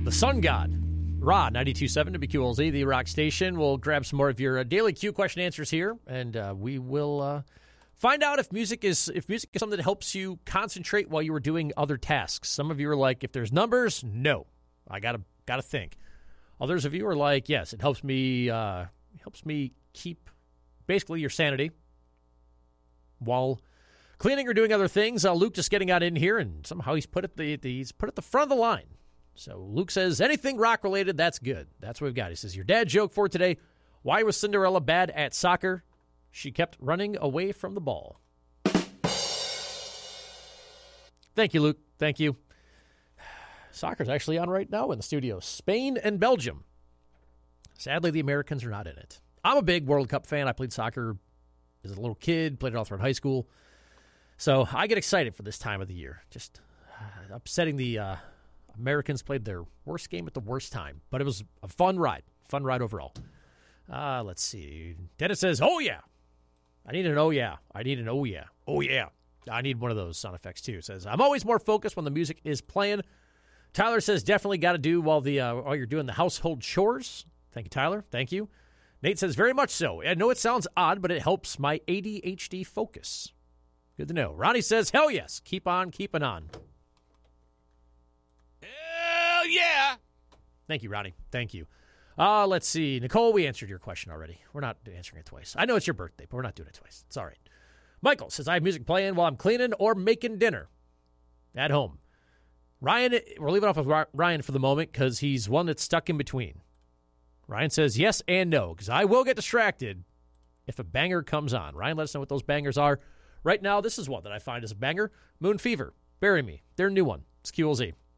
the Sun God. Rod, 92.7 WQLZ, the rock station. We'll grab some more of your daily Q question answers here, and we will find out if music is something that helps you concentrate while you were doing other tasks. Some of you are like, if there's numbers, no, I gotta think. Others of you are like, yes, it helps me keep basically your sanity while cleaning or doing other things. Luke just getting out in here, and somehow he's put at the front of the line. So Luke says, anything rock-related, that's good. That's what we've got. He says, your dad joke for today, why was Cinderella bad at soccer? She kept running away from the ball. Thank you, Luke. Thank you. Soccer's actually on right now in the studio. Spain and Belgium. Sadly, the Americans are not in it. I'm a big World Cup fan. I played soccer as a little kid, played it all throughout high school. So I get excited for this time of the year. Just upsetting the Americans played their worst game at the worst time. But it was a fun ride overall. Let's see. Dennis says, oh, yeah. I need an oh, yeah. I need an oh, yeah. Oh, yeah. I need one of those sound effects, too. Says, I'm always more focused when the music is playing. Tyler says, definitely got to do while you're doing the household chores. Thank you, Tyler. Thank you. Nate says, very much so. I know it sounds odd, but it helps my ADHD focus. Good to know. Ronnie says, hell yes. Keep on keeping on. Hell yeah. Thank you, Ronnie. Thank you. Let's see. Nicole, we answered your question already. We're not answering it twice. I know it's your birthday, but we're not doing it twice. It's all right. Michael says, I have music playing while I'm cleaning or making dinner at home. Ryan, we're leaving off with Ryan for the moment because he's one that's stuck in between. Ryan says yes and no because I will get distracted if a banger comes on. Ryan, let us know what those bangers are. Right now, this is one that I find is a banger. Moon Fever, Bury Me, their new one. It's QLZ.